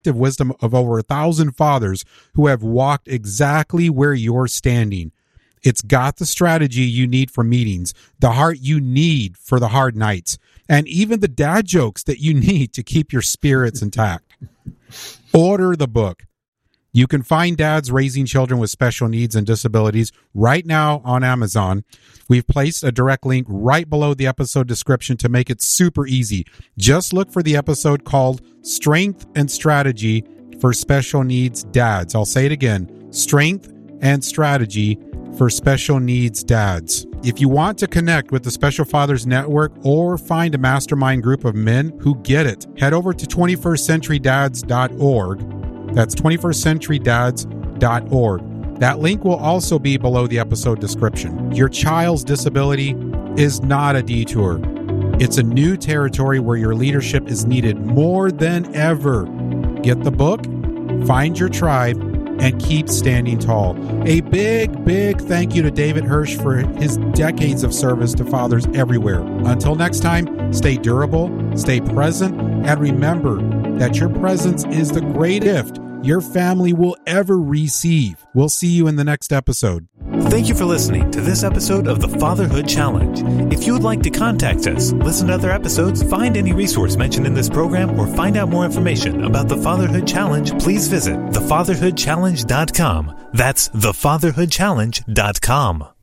wisdom of over 1,000 fathers who have walked exactly where you're standing. It's got the strategy you need for meetings, the heart you need for the hard nights, and even the dad jokes that you need to keep your spirits intact. Order the book. You can find Dads Raising Children with Special Needs and Disabilities right now on Amazon. We've placed a direct link right below the episode description to make it super easy. Just look for the episode called Strength and Strategy for Special Needs Dads. I'll say it again, Strength and Strategy for Special Needs Dads. If you want to connect with the Special Fathers Network or find a mastermind group of men who get it, head over to 21stcenturydads.org. That's 21stcenturydads.org. That link will also be below the episode description. Your child's disability is not a detour. It's a new territory where your leadership is needed more than ever. Get the book, find your tribe, and keep standing tall. A big, big thank you to David Hirsch for his decades of service to fathers everywhere. Until next time, stay durable, stay present, and remember that your presence is the greatest gift your family will ever receive. We'll see you in the next episode. Thank you for listening to this episode of the Fatherhood Challenge. If you would like to contact us, listen to other episodes, find any resource mentioned in this program, or find out more information about the Fatherhood Challenge, please visit thefatherhoodchallenge.com. That's thefatherhoodchallenge.com.